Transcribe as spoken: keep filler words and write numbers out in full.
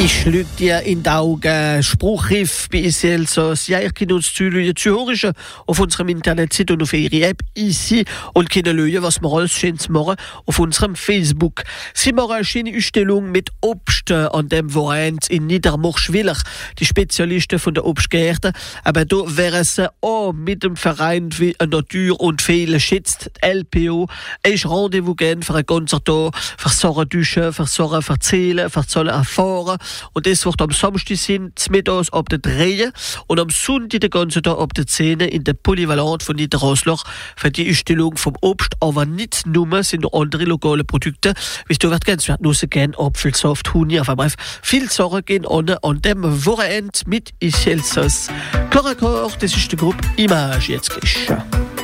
Ich lüge dir in die Augen. Spruchriff bei Elsass. Ja, ihr könnt uns zuhören, zuhören auf unserem Internetseite und auf ihre App ici und können schauen, was wir alles Schönes machen auf unserem Facebook. Sie machen eine schöne Ausstellung mit Obst an dem Wochenende in Niedermorschwiller. Die Spezialisten von der Obstgärten. Aber da wären sie auch mit dem Verein wie Natur und Viele schätzt L P O. Ein Rendezvous gehen für ein ganzes Tag, für Sachen duschen, für Sachen erzählen, für Sachen erfahren. Und das wird am Samstag sein, mittags ab der drei und am Sonntag den ganzen Tag ab der zehn in der Polyvalent von Niederrosloch für die Ausstellung vom Obst, aber nicht nur, sind noch andere lokale Produkte. Wie du wirst ganz Nüsse gehen, Apfelsaft, Honig, auf einmal viel Sachen gehen an, an dem Wochenende mit Elsass. Klar, das ist die Gruppe Image jetzt gleich.